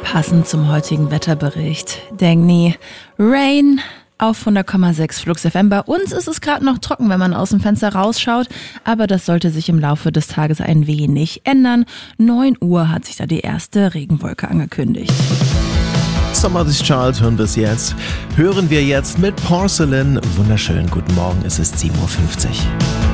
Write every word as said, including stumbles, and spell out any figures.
Passend zum heutigen Wetterbericht. Denk nie, Rain auf hundert Komma sechs Flux F M. Bei uns ist es gerade noch trocken, wenn man aus dem Fenster rausschaut, aber das sollte sich im Laufe des Tages ein wenig ändern. neun Uhr hat sich da die erste Regenwolke angekündigt. Somebody's Child hören wir jetzt. Hören wir jetzt mit Porcelain. Wunderschön, guten Morgen, es ist sieben Uhr fünfzig.